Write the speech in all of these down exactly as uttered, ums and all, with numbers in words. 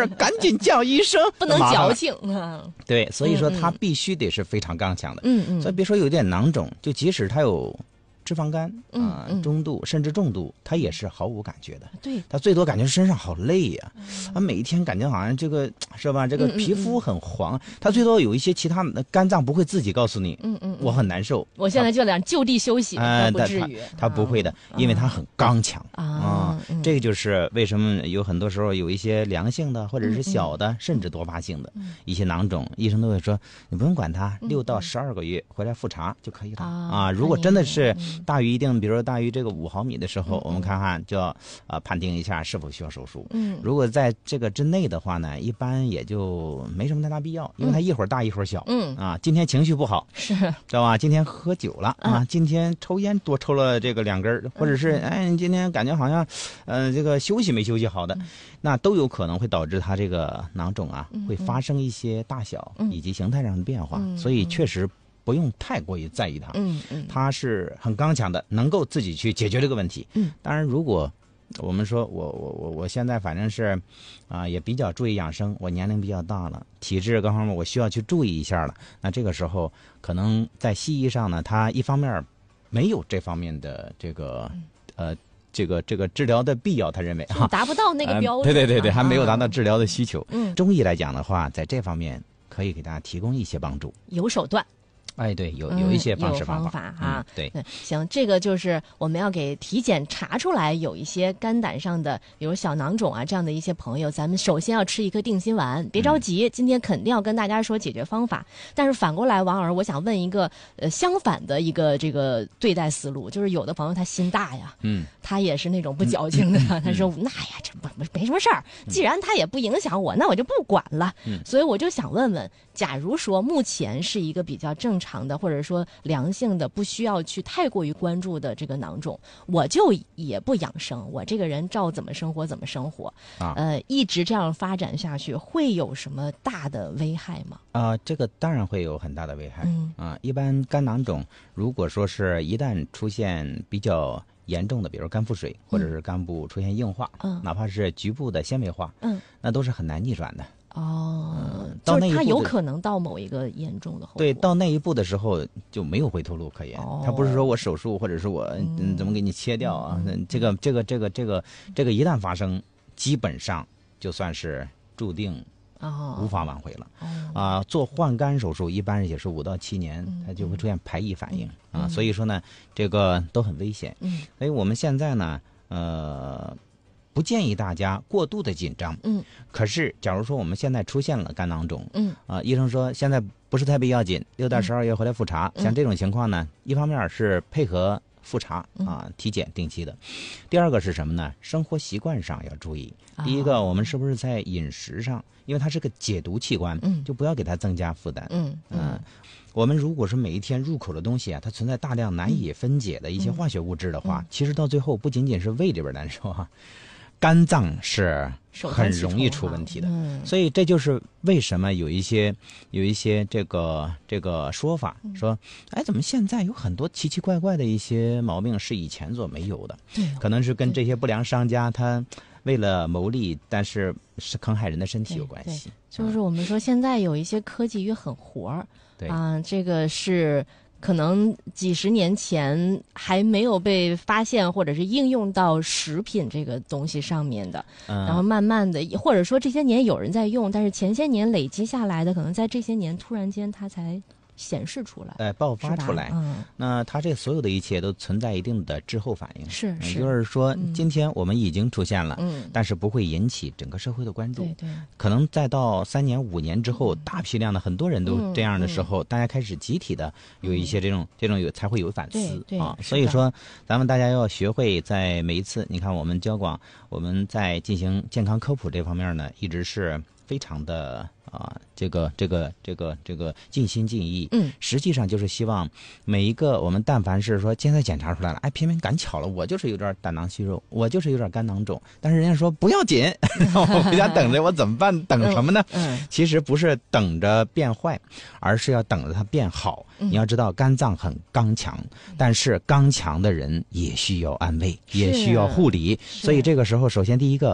儿，赶紧叫医生， 不能矫情啊。 对，所以说它必须得是非常刚强的。 嗯嗯。 所以别说有点囊肿，就即使它有脂肪肝啊、呃、中度甚至重度，它也是毫无感觉的。 对， 它最多感觉身上好累呀、啊，啊，每一天感觉好像这个是吧，这个皮肤很黄，它最多有一些其他的肝脏不会自己告诉你，嗯嗯，我很难受， 我现在就想就地休息， 呃， 不至于， 它不会的，因为它很刚强啊。这个就是为什么有很多时候有一些良性的或者是小的，甚至多发性的一些囊肿，医生都会说你不用管它，六到十二个月回来复查就可以了啊。如果真的是大于一定，比如说大于这个五毫米的时候，我们看看就要啊判定一下是否需要手术。嗯，如果在这个之内的话呢，一般也就没什么太大必要，因为它一会儿大一会儿小。嗯啊，今天情绪不好是知道吧？今天喝酒了啊，今天抽烟多抽了这个两根，或者是哎今天感觉好像呃这个休息没休息好的，那都有可能会导致它这个囊肿啊会发生一些大小以及形态上的变化，所以确实不用太过于在意它。嗯嗯，它是很刚强的，能够自己去解决这个问题。嗯，当然，如果我们说我我我我现在反正是啊、呃、也比较注意养生，我年龄比较大了，体质各方面我需要去注意一下了。那这个时候可能在西医上呢，它一方面没有这方面的这个呃这个这个治疗的必要，他认为哈达不到那个标准、 呃。对对对对，还没有达到治疗的需求。嗯，中医来讲的话，在这方面可以给大家提供一些帮助， 有手段。 哎，对，有有一些方式方法、 嗯、方法啊、 嗯，对， 行，这个就是我们要给体检查出来有一些肝胆上的，比如小囊肿啊这样的一些朋友，咱们首先要吃一颗定心丸，别着急，嗯、今天肯定要跟大家说解决方法。但是反过来，王老师，我想问一个呃相反的一个这个对待思路，就是有的朋友他心大呀，嗯，他也是那种不矫情的，嗯、他说、嗯、那呀这不没什么事儿，既然他也不影响我，那我就不管了。嗯，所以我就想问问，假如说目前是一个比较正常长的或者说良性的，不需要去太过于关注的这个囊肿，我就也不养生，我这个人照怎么生活怎么生活啊，呃，一直这样发展下去，会有什么大的危害吗？ 啊、呃，这个当然会有很大的危害。嗯啊，一般肝囊肿如果说是一旦出现比较严重的，比如肝腹水，或者是肝部出现硬化，嗯，哪怕是局部的纤维化，嗯，那都是很难逆转的。 哦、嗯，就是它有可能到某一个严重的后果。 对，到那一步的时候就没有回头路可言。哦、它不是说我手术或者是我嗯怎么给你切掉啊？嗯、这个这个这个这个这个一旦发生，基本上就算是注定无法挽回了。哦、啊，做换肝手术一般也是五到七年，它就会出现排异反应、嗯、啊，所以说呢，这个都很危险。嗯，所以我们现在呢，呃。不建议大家过度的紧张，嗯，可是假如说我们现在出现了肝囊肿，嗯，啊、呃，医生说现在不是特别要紧，六到十二月回来复查，嗯、像这种情况呢，一方面是配合复查啊，体检定期的，第二个是什么呢？生活习惯上要注意。第一个，我们是不是在饮食上，因为它是个解毒器官，嗯，就不要给它增加负担，嗯嗯、呃。我们如果是每一天入口的东西啊，它存在大量难以分解的一些化学物质的话，嗯、其实到最后不仅仅是胃里边难受啊。肝脏是很容易出问题的，嗯、所以这就是为什么有一些有一些这个这个说法，嗯、说，哎，怎么现在有很多奇奇怪怪的一些毛病是以前所没有的？对，可能是跟这些不良商家他为了牟利，但是是坑害人的身体有关系。 就是我们说现在有一些科技也很活儿，对啊，这个是。可能几十年前还没有被发现或者是应用到食品这个东西上面的，嗯、然后慢慢的，或者说这些年有人在用，但是前些年累积下来的，可能在这些年突然间它才显示出来， 哎，爆发出来。嗯，那它这所有的一切都存在一定的滞后反应， 是是， 也就是说，嗯、今天我们已经出现了，嗯，但是不会引起整个社会的关注， 对对， 可能再到三年五年之后，嗯、大批量的很多人都这样的时候，嗯、大家开始集体的有一些这种、嗯、这种有才会有反思， 对对啊，所以说咱们大家要学会在每一次，你看我们交广，我们在进行健康科普这方面呢，一直是非常的。啊，这个这个这个这个尽心尽意，嗯，实际上就是希望每一个我们，但凡是说现在检查出来了，哎，偏偏赶巧了，我就是有点胆囊息肉，我就是有点肝囊肿，但是人家说不要紧，我回家等着，我怎么办？等什么呢？嗯，嗯其实不是等着变坏，而是要等着它变好。嗯、你要知道，肝脏很刚强，但是刚强的人也需要安慰，也需要护理，所以这个时候，首先第一个。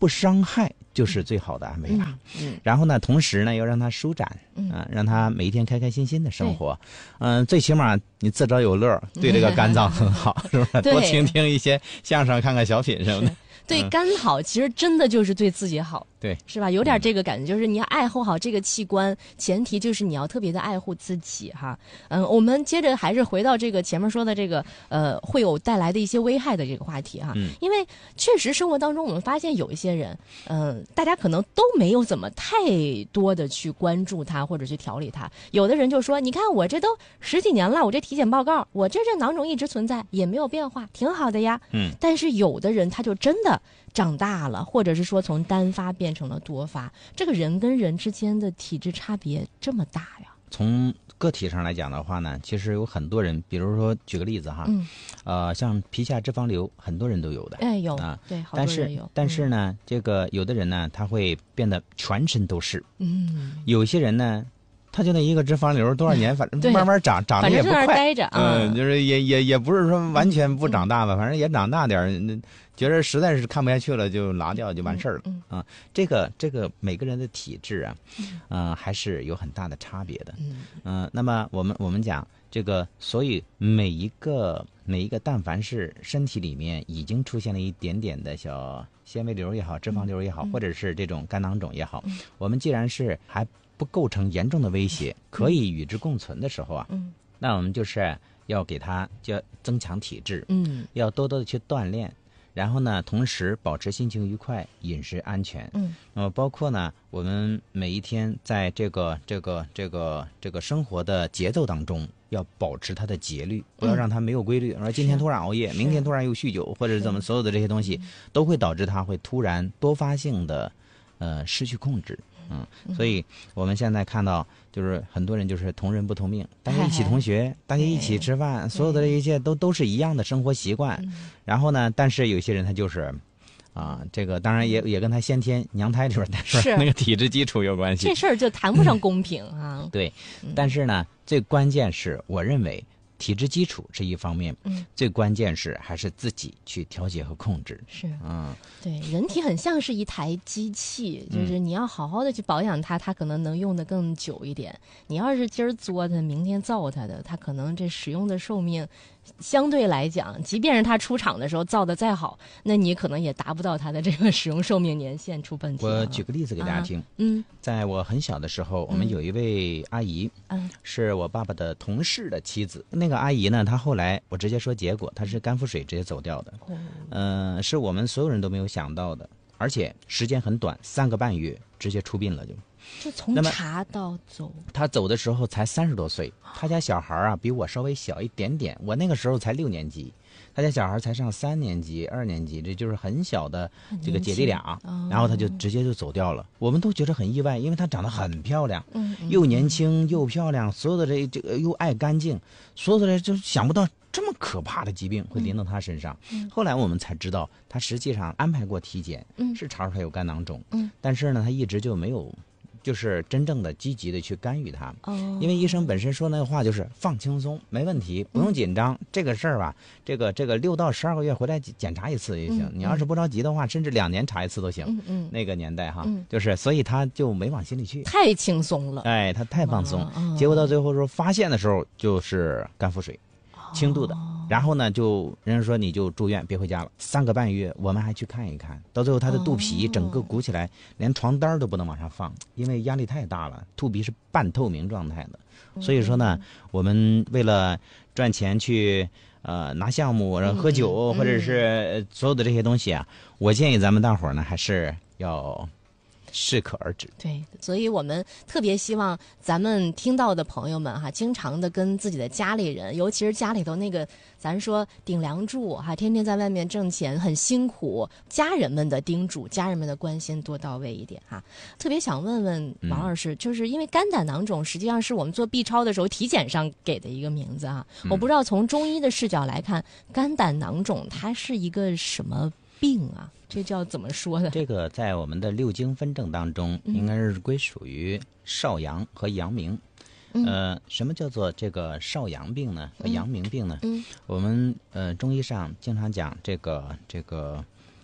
不伤害就是最好的安慰法。 嗯嗯、 然后呢，同时呢，要让他舒展，嗯、呃，让他每一天开开心心的生活。嗯、呃，最起码你自找有乐，对这个肝脏很好，是不是？多听听一些相声，看看小品什么的。 对肝好，其实真的就是对自己好， 对， 是吧？有点这个感觉，就是你要爱护好这个器官，前提就是你要特别的爱护自己哈。嗯，我们接着还是回到这个前面说的这个呃，会有带来的一些危害的这个话题哈。嗯，因为确实生活当中我们发现有一些人，嗯、呃，大家可能都没有怎么太多的去关注他或者去调理他。有的人就说，你看我这都十几年了，我这体检报告，我这这囊肿一直存在，也没有变化，挺好的呀。嗯，但是有的人他就真的长大了，或者是说从单发变成了多发，这个人跟人之间的体质差别这么大呀？ 从个体上来讲的话呢，其实有很多人，比如说举个例子哈，嗯，呃，像皮下脂肪瘤，很多人都有的， 哎，有啊， 对，好多人有。 但是但是呢，嗯、这个有的人呢，他会变得全身都是， 嗯， 有些人呢。他就那一个脂肪瘤，多少年反正慢慢长，长得也不快。 待着， 嗯，就是也也也不是说完全不长大吧，嗯、反正也长大点儿。觉得实在是看不下去了，就拿掉就完事儿了。嗯嗯、啊，这个这个每个人的体质啊，嗯、呃，还是有很大的差别的。嗯嗯、呃，那么我们我们讲这个，所以每一个每一个，但凡是身体里面已经出现了一点点的小纤维瘤也好，脂肪瘤也好，嗯、或者是这种肝囊肿也好，嗯、我们既然是还不构成严重的威胁，可以与之共存的时候啊，嗯、那我们就是要给他就要增强体质，嗯，要多多的去锻炼，然后呢，同时保持心情愉快，饮食安全，嗯，那么包括呢，我们每一天在这个这个这个这个生活的节奏当中，要保持它的节律，不要让它没有规律。说、嗯、今天突然熬夜，明天突然又酗酒，或者是怎么，所有的这些东西都会导致它会突然多发性的呃失去控制。嗯，所以我们现在看到，就是很多人就是同人不同命，大家一起同学，嘿大家一起吃饭，所有的这一切都都是一样的生活习惯。嗯、然后呢，但是有些人他就是，啊，这个当然也也跟他先天娘胎里边带出来那个体质基础有关系。 这事儿就谈不上公平啊。 嗯、对，但是呢，最关键是我认为。体质基础是一方面，嗯，最关键是还是自己去调节和控制。 是，嗯，对，人体很像是一台机器，就是你要好好的去保养它，它可能能用得更久一点。你要是今儿作它，明天造它的，它可能这使用的寿命相对来讲，即便是它出厂的时候造的再好，那你可能也达不到它的这个使用寿命年限，出问题。 我举个例子给大家听，啊、嗯，在我很小的时候，我们有一位阿姨，嗯，是我爸爸的同事的妻子。那个阿姨呢，她后来我直接说结果，她是肝腹水直接走掉的，嗯、呃，是我们所有人都没有想到的，而且时间很短，三个半月直接出殡了就。 就从查到走， 他走的时候才三十多岁，他家小孩啊比我稍微小一点点，我那个时候才六年级，他家小孩才上三年级、二年级，这就是很小的这个姐弟俩，哦、然后他就直接就走掉了。我们都觉得很意外，因为他长得很漂亮，嗯嗯、又年轻又漂亮，所有的这这个又爱干净，所有的这就想不到这么可怕的疾病会临到他身上。嗯、后来我们才知道，他实际上安排过体检，嗯、是查出他有肝囊肿，嗯、但是呢，他一直就没有。就是真正的积极的去干预它，哦、因为医生本身说那个话就是放轻松，没问题，不用紧张。嗯、这个事儿吧，这个这个六到十二个月回来检查一次也行。嗯、你要是不着急的话，甚至两年查一次都行。嗯嗯、那个年代哈，嗯、就是所以他就没往心里去， 太轻松了。 哎，他太放松，哦、结果到最后说发现的时候就是肝腹水，轻度的。哦然后呢，就人家说你就住院别回家了，三个半月，我们还去看一看，到最后他的肚皮整个鼓起来，哦、连床单都不能往上放，因为压力太大了，肚皮是半透明状态的。嗯、所以说呢，我们为了赚钱去呃拿项目，然后喝酒、嗯、或者是所有的这些东西啊，嗯、我建议咱们大伙儿呢还是要。适可而止。 对，所以我们特别希望咱们听到的朋友们哈，经常的跟自己的家里人，尤其是家里头那个咱说顶梁柱哈，天天在外面挣钱很辛苦，家人们的叮嘱，家人们的关心多到位一点哈。特别想问问王老师，嗯、就是因为肝胆囊肿实际上是我们做 B 超的时候体检上给的一个名字啊，嗯、我不知道从中医的视角来看，肝胆囊肿它是一个什么病啊？这叫怎么说呢？ 这个在我们的六经分症当中，应该是归属于少阳和阳明。嗯、呃，什么叫做这个少阳病呢？和阳明病呢？嗯，我们呃中医上经常讲这个这个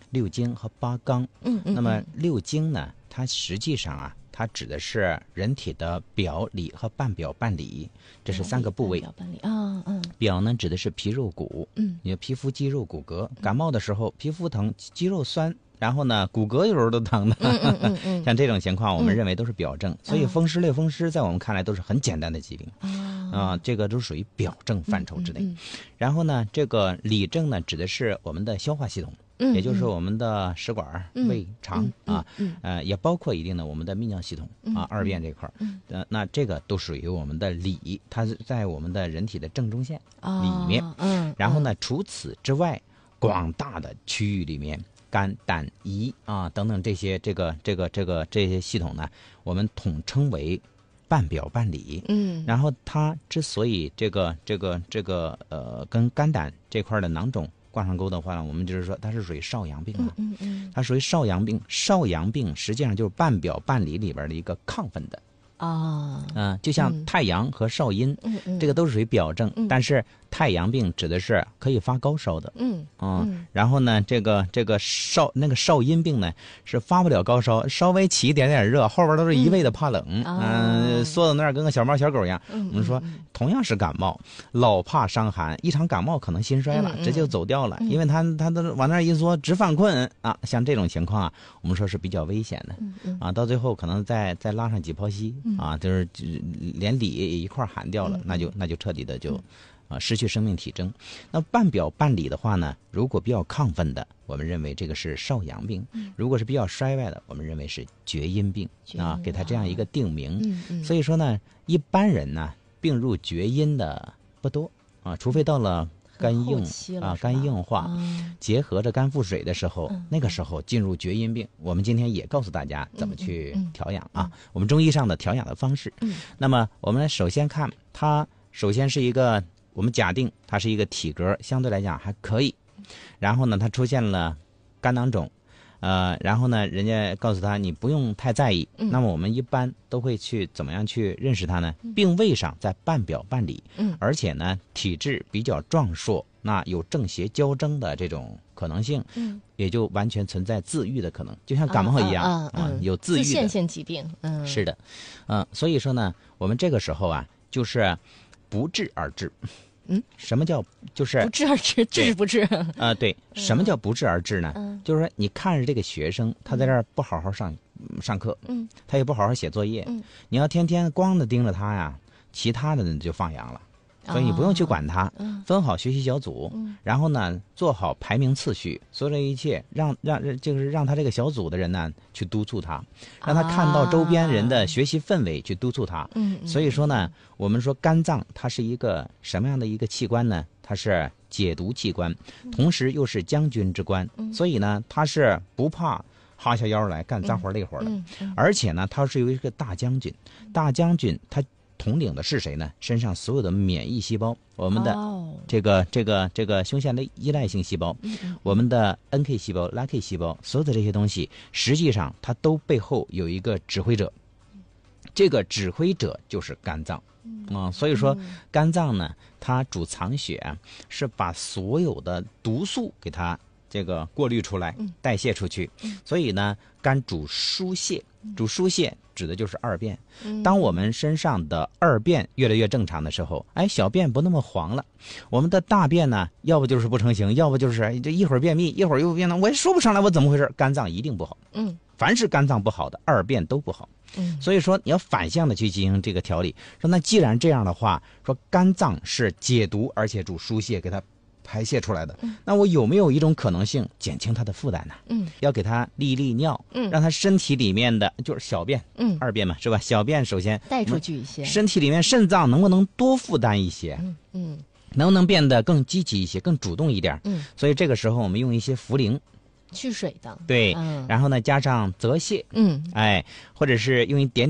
六经和八纲。 嗯嗯。 那么六经呢，它实际上啊，它指的是人体的表里和半表半里，这是三个部位。 表半里啊，嗯。 表呢指的是皮肉骨， 嗯， 你的皮肤、肌肉、骨骼。感冒的时候，皮肤疼，肌肉酸。然后呢，骨骼有时候都疼的， 嗯嗯嗯嗯像这种情况，我们认为都是表症。 嗯、 所以风湿、类风湿在我们看来都是很简单的疾病啊、 哦呃，这个都属于表症范畴之内。 嗯嗯嗯、 然后呢，这个里症呢，指的是我们的消化系统， 嗯、 也就是我们的食管、 嗯、 胃肠、 嗯、 啊，呃，也包括一定的我们的泌尿系统、 嗯、 啊，二便这块儿。 嗯， 呃，那这个都属于我们的里，它是在我们的人体的正中线哦、 里面。 嗯， 然后呢，除此之外，广大的区域里面。肝、胆、胰啊等等这些这个这个这个这些系统呢，我们统称为半表半里。 嗯， 然后它之所以这个这个这个呃跟肝胆这块的囊肿挂上钩的话呢，我们就是说它是属于少阳病啊。 嗯嗯， 它属于少阳病。少阳病实际上就是半表半里里边的一个亢奋的。 啊， 嗯、呃，就像太阳和少阴， 嗯嗯， 这个都是属于表症， 嗯、 但是太阳病指的是可以发高烧的， 嗯嗯， 嗯然后呢，这个这个少那个少阴病呢是发不了高烧，稍微起一点点热，后边都是一味的怕冷，嗯，呃、缩到那儿跟个小猫小狗一样。 嗯、 我们说同样是感冒，老怕伤寒，一场感冒可能心衰了， 嗯、 直接就走掉了， 嗯、 因为他他都往那儿一缩，直犯困啊，像这种情况啊，我们说是比较危险的， 嗯嗯、 啊，到最后可能再再拉上几泡稀、 嗯、 啊，就是连里也一块含掉了， 嗯、 那就那就彻底的就。嗯啊，失去生命体征。那半表半里的话呢，如果比较亢奋的，我们认为这个是少阳病； 嗯、 如果是比较衰败的，我们认为是厥阴病啊，给它这样一个定名。 嗯嗯、 所以说呢，一般人呢病入厥阴的不多啊，除非到了肝硬啊、肝硬化， 嗯、 结合着肝腹水的时候， 嗯、 那个时候进入厥阴病。我们今天也告诉大家怎么去调养啊， 嗯、 我们中医上的调养的方式。 嗯、 那么我们首先看它，首先是一个。我们假定它是一个体格相对来讲还可以，然后呢，它出现了肝囊肿，呃，然后呢，人家告诉他你不用太在意。 嗯、 那么我们一般都会去怎么样去认识它呢？嗯、病位上在半表半里， 嗯， 而且呢体质比较壮硕，那有正邪交争的这种可能性， 嗯， 也就完全存在自愈的可能，就像感冒一样啊， 啊，有自愈的自限性疾病，嗯， 是的，嗯、呃，所以说呢，我们这个时候啊，就是不治而治。 嗯， 什么叫就是不治而治？治不治？ 啊、呃，对，什么叫不治而治呢？ 嗯， 就是说你看着这个学生，他在这儿不好好上、嗯、上课， 嗯， 他也不好好写作业， 嗯， 你要天天光的盯着他呀，其他的就放羊了。所以你不用去管他， 哦嗯、 分好学习小组， 嗯、 然后呢做好排名次序，所有的一切让让就是让他这个小组的人呢去督促他，让他看到周边人的学习氛围去督促他。 嗯、啊， 所以说呢，我们说肝脏它是一个什么样的一个器官呢？它是解毒器官，同时又是将军之官， 嗯、 所以呢，它是不怕哈下腰来干脏活累活的， 嗯嗯、 而且呢，他是有一个大将军，大将军他。统领的是谁呢？身上所有的免疫细胞，我们的这个、哦、这个这个胸腺的依赖性细胞， 嗯嗯、 我们的 N K 细胞、拉 K 细胞，所有的这些东西，实际上它都背后有一个指挥者，这个指挥者就是肝脏。啊、嗯，所以说肝脏呢，它主藏血，是把所有的毒素给它这个过滤出来、代谢出去。 嗯、 所以呢，肝主疏泄，主疏泄指的就是二便。 嗯、 当我们身上的二便越来越正常的时候，哎，小便不那么黄了，我们的大便呢，要不就是不成形，要不就是这一会儿便秘，一会儿又便溏，我也说不上来我怎么回事。肝脏一定不好。 嗯， 凡是肝脏不好的，二便都不好。 嗯， 所以说你要反向的去进行这个调理。说那既然这样的话，说肝脏是解毒而且主疏泄，给它排泄出来的， 嗯、 那我有没有一种可能性减轻它的负担呢？ 嗯， 要给它利利尿， 嗯， 让它身体里面的就是小便， 嗯， 二便嘛，是吧？小便首先带出去一些， 身体里面肾脏能不能多负担一些？ 嗯嗯， 能不能变得更积极一些，更主动一点？ 嗯， 所以这个时候我们用一些茯苓。 去水的， 对， 嗯、 然后呢加上泽泻， 嗯， 哎，或者是用一点点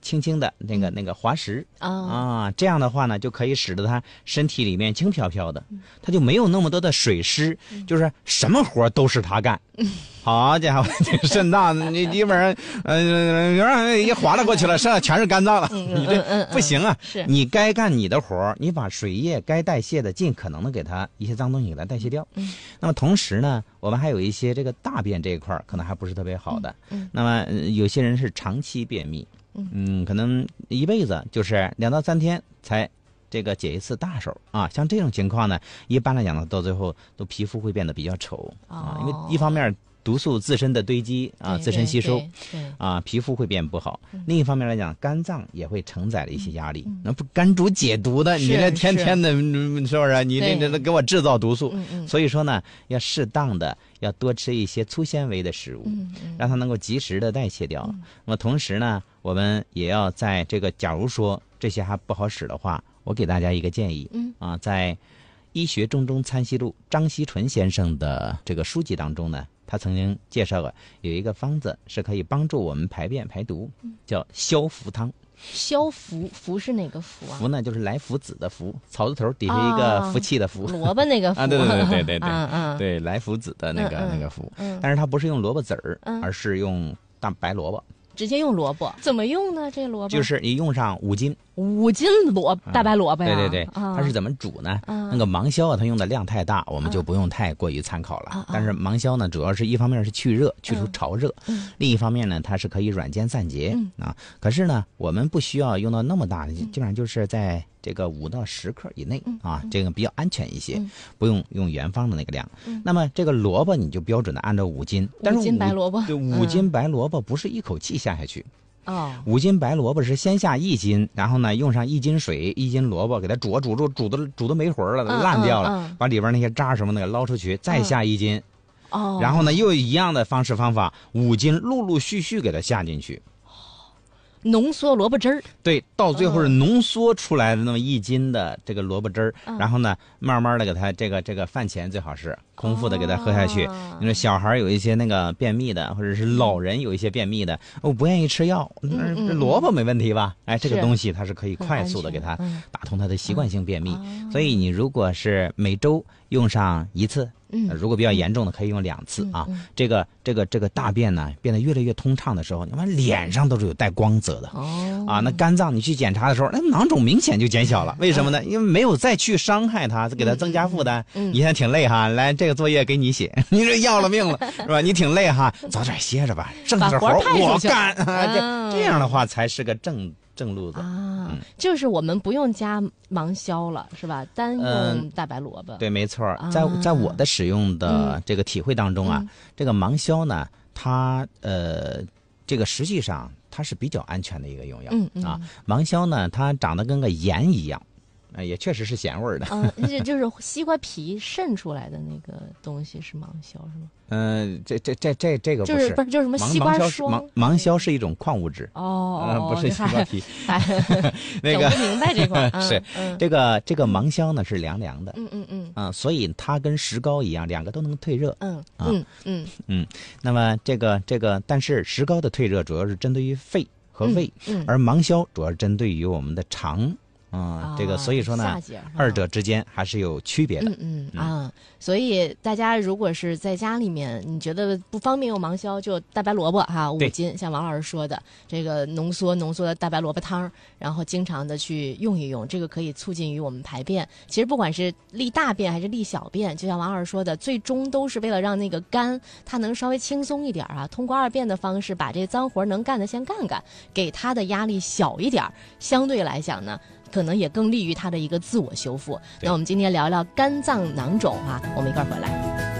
轻轻的那个、嗯、那个滑石、哦、啊，这样的话呢，就可以使得他身体里面轻飘飘的，他就没有那么多的水湿，嗯、就是什么活都是他干。嗯、好家伙，这肾脏你基本上呃一滑了过去了，剩下全是干燥了，嗯、你这不行啊！ 是你该干你的活，你把水液该代谢的尽可能的给它一些脏东西给它代谢掉。嗯、那么同时呢，我们还有一些这个大便这一块可能还不是特别好的。嗯、那么、呃、有些人是长期便秘。嗯，可能一辈子就是两到三天才这个解一次大手啊。像这种情况呢，一般来讲呢，到最后都皮肤会变得比较丑、哦、啊，因为一方面毒素自身的堆积啊，自身吸收啊，皮肤会变不好。嗯、另一方面来讲，肝脏也会承载了一些压力，嗯、那不肝主解毒的，你这天天的是, 是不是？你这这给我制造毒素，所以说呢，要适当的要多吃一些粗纤维的食物，嗯嗯、让它能够及时的代谢掉。嗯、那么同时呢，我们也要在这个，假如说这些还不好使的话，我给大家一个建议，嗯、啊，在《医学中中参析录》张锡纯先生的这个书籍当中呢，他曾经介绍过有一个方子是可以帮助我们排便排毒，叫消福汤。 消福，福是哪个福啊？ 福呢，就是来福子的福，草字头底下一个福气的福， 萝卜那个福啊，对对对对对对， 嗯嗯， 对来福子的那个、嗯、那个福，嗯，但是它不是用萝卜籽儿，嗯、而是用大白萝卜。 直接用萝卜，怎么用呢？这萝卜就是你用上五斤， 五斤萝大白萝卜呀。 对对对，啊、它是怎么煮呢？啊、那个芒硝啊，它用的量太大，我们就不用太过于参考了。啊、但是芒硝呢，主要是一方面是去热，去除潮热；嗯、另一方面呢，它是可以软坚散结、嗯、啊。可是呢，我们不需要用到那么大的，基本上就是在这个五到十克以内、嗯、啊，这个比较安全一些，嗯、不用用原方的那个量。嗯、那么这个萝卜你就标准的按照五斤，但是五斤白萝卜， 对，五斤白萝卜不是一口气下下去。 哦， 五斤白萝卜是先下一斤，然后呢用上一斤水、一斤萝卜给它煮煮煮煮的煮的没魂了，嗯、烂掉了，嗯嗯、把里边那些渣什么的给捞出去，再下一斤， 哦， 然后呢又一样的方式方法，五斤陆陆续续给它下进去。 浓缩萝卜汁儿， 对，到最后是浓缩出来的那么一斤的这个萝卜汁儿，嗯、然后呢，慢慢的给它这个这个饭前最好是空腹的给它喝下去。哦、你说小孩有一些那个便秘的，或者是老人有一些便秘的，我、哦、不愿意吃药，嗯嗯、萝卜没问题吧？哎，这个东西它是可以快速的给它打通它的习惯性便秘。嗯、所以你如果是每周用上一次。嗯，如果比较严重的，可以用两次啊。嗯嗯、这个这个这个大便呢变得越来越通畅的时候，你看脸上都是有带光泽的。哦，啊，那肝脏你去检查的时候，那囊肿明显就减小了。为什么呢？因为没有再去伤害它，给它增加负担。嗯，你现在挺累哈，来这个作业给你写，你这要了命了是吧？你挺累哈，早点歇着吧，剩下的活我干。啊、这这样的话才是个正。正路子啊，嗯、就是我们不用加芒硝了，是吧？单用大白萝卜。 嗯、对，没错。在在我的使用的这个体会当中啊，嗯、这个芒硝呢，它呃，这个实际上它是比较安全的一个用药、嗯嗯、啊。芒硝呢，它长得跟个盐一样。啊，也确实是咸味的。 嗯，这就是西瓜皮渗出来的那个东西是芒硝是吗？ 嗯、呃，这这这这这个不是， 就是不是就是什么西瓜霜？ 芒芒硝是一种矿物质。 哦， 呃、不是西瓜皮。 那个整不明白这块。 是、嗯、这个这个芒硝呢是凉凉的。 嗯嗯嗯。 啊、呃，所以它跟石膏一样，两个都能退热。 嗯啊、 嗯嗯嗯。那么这个这个，但是石膏的退热主要是针对于肺和胃，嗯嗯、而芒硝主要是针对于我们的肠。啊、嗯，这个所以说呢，二者之间还是有区别的。 嗯嗯啊，所以大家如果是在家里面，你觉得不方便用芒硝，就大白萝卜哈，五斤，像王老师说的，这个浓缩浓缩的大白萝卜汤，然后经常的去用一用，这个可以促进于我们排便。其实不管是利大便还是利小便，就像王老师说的，最终都是为了让那个肝它能稍微轻松一点啊，通过二便的方式把这脏活能干的先干干，给它的压力小一点，相对来讲呢。可能也更利于它的一个自我修复。那我们今天聊聊肝脏囊肿啊，我们一块儿回来。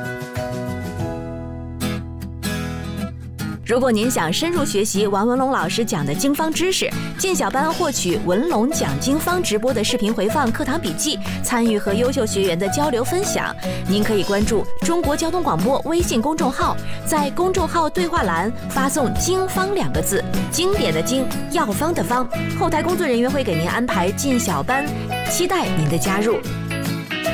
如果您想深入学习王文龙老师讲的经方知识，进小班获取文龙讲经方直播的视频回放、课堂笔记，参与和优秀学员的交流分享，您可以关注中国交通广播微信公众号，在公众号对话栏发送“经方”两个字，经典的经，药方的方，后台工作人员会给您安排进小班，期待您的加入。